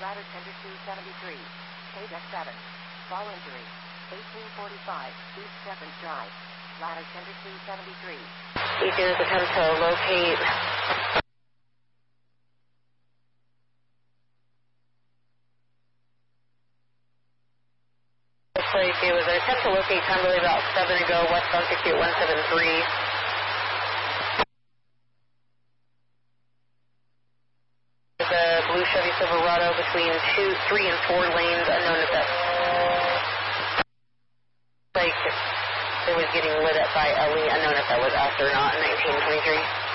ladder tender 273, KDEC 7. Fall injury, 1845, East Stephens Drive, ladder tender 273. Agents attempt to locate... Looks like it was an attempt to locate Kimberly about 7 ago, westbound 68173. The blue Chevy Silverado between 2, 3, and 4 lanes, unknown if that's like it was getting lit up by Ellie, unknown if that was us or not in 1923.